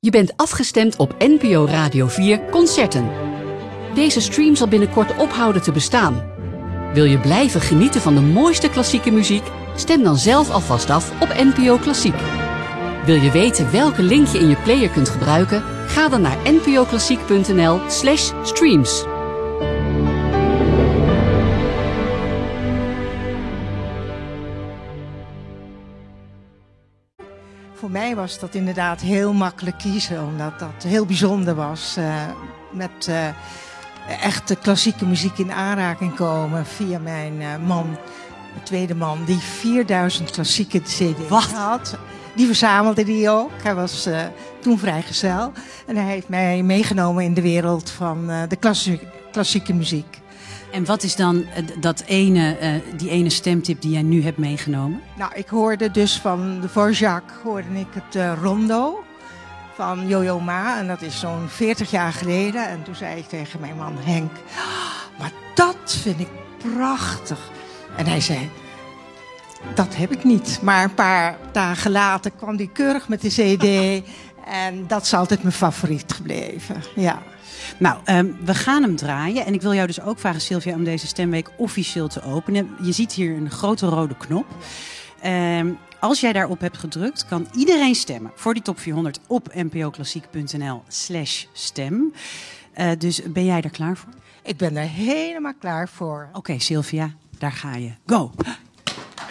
Je bent afgestemd op NPO Radio 4 Concerten. Deze stream zal binnenkort ophouden te bestaan. Wil je blijven genieten van de mooiste klassieke muziek? Stem dan zelf alvast af op NPO Klassiek. Wil je weten welke link je in je player kunt gebruiken? Ga dan naar npoklassiek.nl/streams. Voor mij was dat inderdaad heel makkelijk kiezen, omdat dat heel bijzonder was. Met echte klassieke muziek in aanraking komen via mijn man, mijn tweede man, die 4000 klassieke cd's had. Die verzamelde hij ook. Hij was toen vrijgezel. En hij heeft mij meegenomen in de wereld van de klassieke muziek. En wat is dan die ene stemtip die jij nu hebt meegenomen? Nou, ik hoorde dus van de Dvorak hoorde ik het Rondo van Yo-Yo Ma. En dat is zo'n 40 jaar geleden. En toen zei ik tegen mijn man Henk, maar dat vind ik prachtig. En hij zei, dat heb ik niet. Maar een paar dagen later kwam hij keurig met de cd. En dat is altijd mijn favoriet gebleven, ja. Nou, we gaan hem draaien. En ik wil jou dus ook vragen, Sylvia, om deze stemweek officieel te openen. Je ziet hier een grote rode knop. Als jij daarop hebt gedrukt, kan iedereen stemmen voor die top 400 op npoklassiek.nl/stem. Dus ben jij er klaar voor? Ik ben er helemaal klaar voor. Oké, Sylvia, daar ga je. Go!